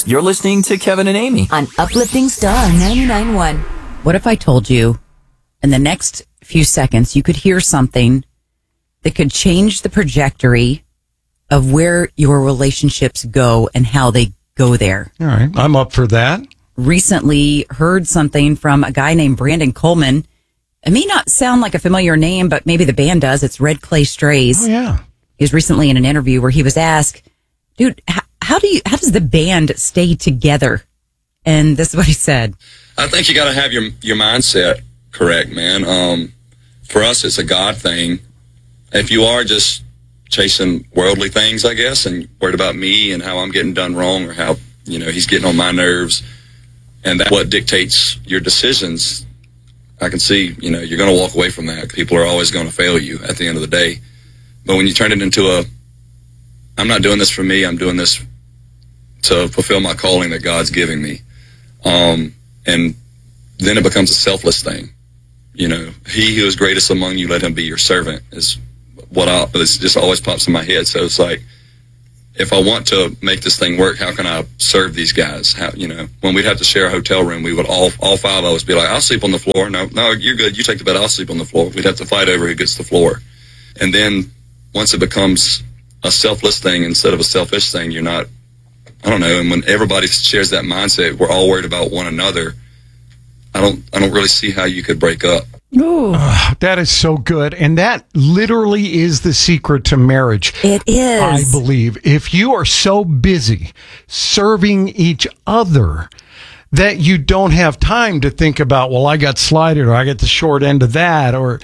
You're listening to Kevin and Amy on Uplifting Star 99.1. What if I told you in the next few seconds you could hear something that could change the trajectory of where your relationships go and how they go there? All right. I'm up for that. Recently heard something from a guy named Brandon Coleman. It may not sound like a familiar name, but maybe the band does. It's Red Clay Strays. Oh, yeah. He was recently in an interview where he was asked, dude, how does the band stay together? And this is what he said. I think you got to have your mindset correct, man. For us, it's a God thing. If you are just chasing worldly things, I guess, and worried about me and how I'm getting done wrong or how, he's getting on my nerves, and that's what dictates your decisions, I can see, you're going to walk away from that. People are always going to fail you at the end of the day. But when you turn it into I'm not doing this for me, I'm doing this to fulfill my calling that God's giving me. And then it becomes a selfless thing. He who is greatest among you, let him be your servant, is this just always pops in my head. So it's like, if I want to make this thing work, how can I serve these guys? When we'd have to share a hotel room, we would all five of us be like, I'll sleep on the floor. No, you're good. You take the bed. I'll sleep on the floor. We'd have to fight over who gets the floor. And then once it becomes a selfless thing instead of a selfish thing, you're not, I don't know. And when everybody shares that mindset, we're all worried about one another. I don't really see how you could break up. That is so good. And that literally is the secret to marriage. It is. I believe. If you are so busy serving each other that you don't have time to think about, well, I got slighted or I got the short end of that, or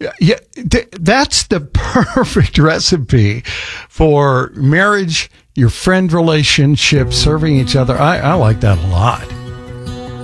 that's the perfect recipe for marriage, your friend relationship, serving each other. I like that a lot.